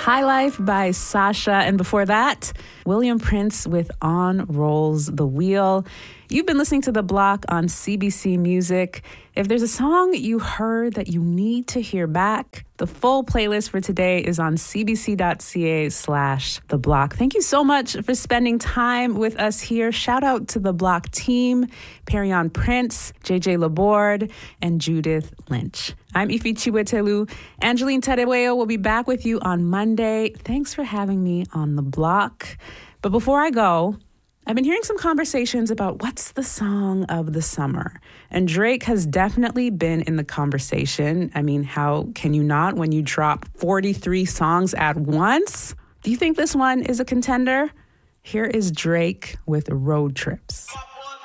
High Life by Sasha. And before that, William Prince with On Rolls the Wheel. You've been listening to The Block on CBC Music. If there's a song you heard that you need to hear back, the full playlist for today is on cbc.ca/The Block. Thank you so much for spending time with us here. Shout out to The Block team, Perion Prince, JJ Laborde, and Judith Lynch. I'm Ifi Chiwetelu. Angeline Tadeweo will be back with you on Monday. Thanks for having me on The Block. But before I go, I've been hearing some conversations about what's the song of the summer. And Drake has definitely been in the conversation. I mean, how can you not when you drop 43 songs at once? Do you think this one is a contender? Here is Drake with Road Trips.